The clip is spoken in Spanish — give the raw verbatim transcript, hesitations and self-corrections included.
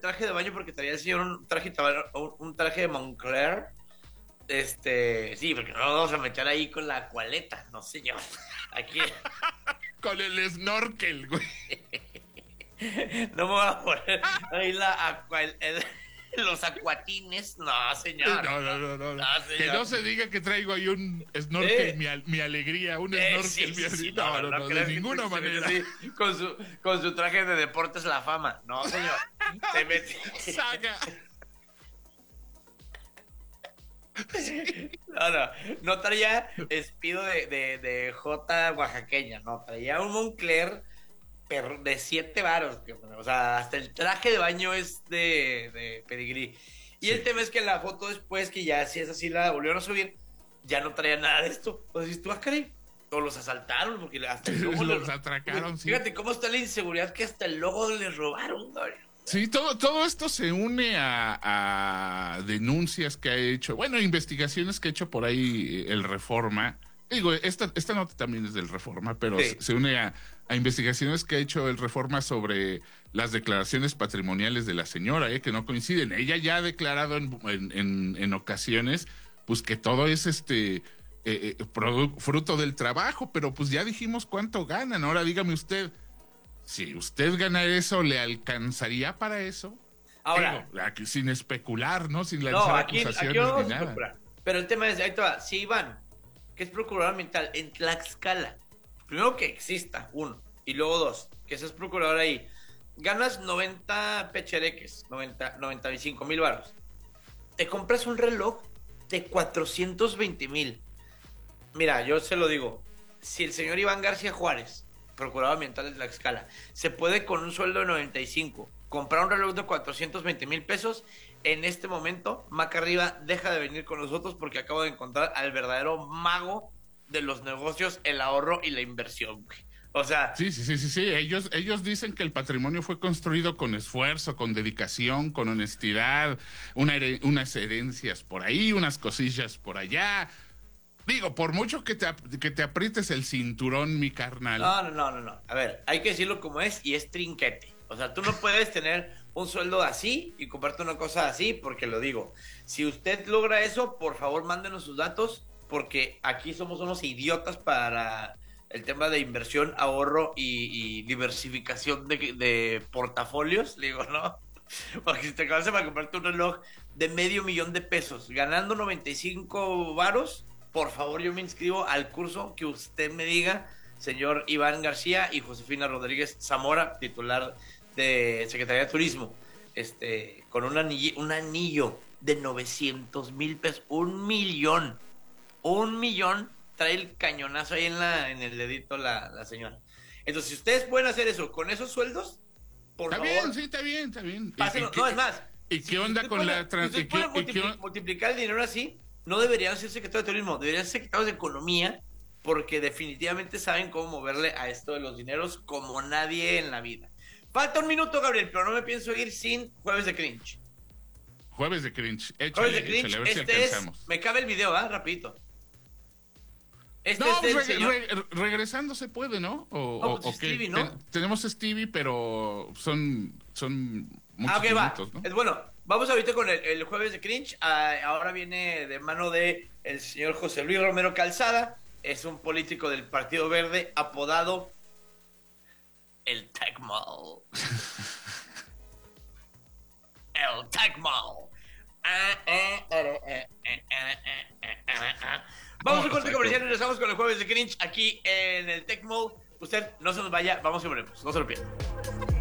traje de baño porque traía el señor un traje, de ba- un, un traje de Moncler. Este, sí, porque no nos vamos a meter ahí con la cualeta, no señor. Aquí Con el snorkel, güey. no me voy a poner ahí la aqua, el- el- los acuatines, no señor. No, no, no, no. No, Que señor. no se diga que traigo ahí un snorkel, Eh. mi, al- mi alegría, un Eh, snorkel, sí, mi sí, alegría. sí, no, no, no, de creas que ninguna se- se metió manera. así, con su, con su traje de deportes la fama. No, señor. Se metió. Saga. No, no, no traía espido de, de, de J oaxaqueña, no, traía un Moncler pero de siete varos, que, o sea, hasta el traje de baño es de, de pedigrí. Y Sí. el tema es que la foto después, que ya si es así, la volvieron a subir, ya no traía nada de esto. O sea, si tú, ah, caray, o los asaltaron, porque hasta el logo Los le- atracaron, sí. Fíjate cómo está la inseguridad que hasta el logo le robaron, güey. Sí, todo, todo esto se une a, a denuncias que ha hecho, bueno, investigaciones que ha hecho por ahí el Reforma. Digo, esta, esta nota también es del Reforma, pero Sí. se, se une a, a investigaciones que ha hecho el Reforma sobre las declaraciones patrimoniales de la señora, eh, que no coinciden. Ella ya ha declarado en, en, en, en ocasiones, pues que todo es este eh, eh, produ- fruto del trabajo, pero pues ya dijimos cuánto ganan. Ahora dígame usted, si usted gana eso, ¿le alcanzaría para eso? Ahora, Digo, aquí, sin especular, ¿no? Sin no, lanzar aquí, aquí acusaciones no vamos ni a nada. procurar. Pero el tema es, ahí te va, si Iván, que es procurador ambiental en Tlaxcala, primero que exista, uno, y luego dos, que seas procurador ahí, ganas noventa pechereques, noventa, noventa y cinco mil baros, te compras un reloj de cuatrocientos veinte mil. Mira, yo se lo digo, si el señor Iván García Juárez, procurador ambiental de Tlaxcala, se puede con un sueldo de noventa y cinco comprar un reloj de cuatrocientos veinte mil pesos, en este momento Maca Arriba deja de venir con nosotros porque acabo de encontrar al verdadero mago de los negocios, el ahorro y la inversión, güey. O sea, Sí, sí, sí, sí, sí. Ellos, ellos dicen que el patrimonio fue construido con esfuerzo, con dedicación, con honestidad, una here- unas herencias por ahí, unas cosillas por allá. Digo, por mucho que te, ap- que te aprietes el cinturón, mi carnal. no, no, no, no, no. A ver, hay que decirlo como es y es trinquete. O sea, tú no puedes tener un sueldo así y comprarte una cosa así, porque lo digo. Si usted logra eso, por favor, mándenos sus datos, porque aquí somos unos idiotas para el tema de inversión, ahorro y, y diversificación de, de portafolios, le digo, ¿no? Porque si te acabas de comprarte un reloj de medio millón de pesos, ganando noventa y cinco varos, por favor, yo me inscribo al curso que usted me diga, señor Iván García y Josefina Rodríguez Zamora, titular de Secretaría de Turismo, este, con un anillo, un anillo de novecientos mil pesos, un millón, un millón, trae el cañonazo ahí en, la, en el dedito la, la señora. Entonces, si ustedes pueden hacer eso con esos sueldos, por Está favor, bien, sí, está bien, está bien. ¿Y- pásenlo. y qué- No, es más, ¿Y si qué onda usted con puede- la... si trans- usted y qué- puede y qué- multipli- multiplicar el dinero así, no deberían ser secretarios de turismo, deberían ser secretarios de economía, porque definitivamente saben cómo moverle a esto de los dineros como nadie en la vida. Falta un minuto, Gabriel, pero no me pienso ir sin Jueves de Cringe. Jueves de cringe. Échale, Jueves de échale, Cringe, a ver si este es... alcanzamos. Me cabe el video, ¿ah? Rapidito. Este No, es del pues, señor... re- re- regresando se puede, ¿no? O, No, o- pues o qué? Stevie, ¿no? Ten- tenemos Stevie, pero son, son muchos Ah, ok, va. minutos, ¿no? Es bueno. Vamos ahorita con el, el Jueves de Cringe. Ah, ahora viene de mano de el señor José Luis Romero Calzada. Es un político del Partido Verde apodado el Tecmo. El Tecmo. Ah, ah, ah, ah, ah, ah, ah, ah, ah. Vamos a corte comercial y regresamos con el Jueves de Cringe aquí en el Tecmo. Usted no se nos vaya, vamos y volvemos. No se lo pierdan.